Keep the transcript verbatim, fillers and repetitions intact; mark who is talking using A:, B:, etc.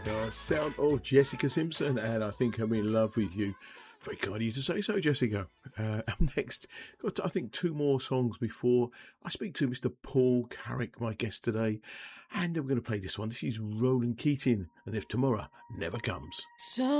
A: The sound of Jessica Simpson, and I think I'm in love with you. Very kind of you to say so, Jessica. Uh, up next, got I think two more songs before I speak to Mister Paul Carrick, my guest today, and we're going to play this one. This is Ronan Keating, and If Tomorrow Never Comes.
B: So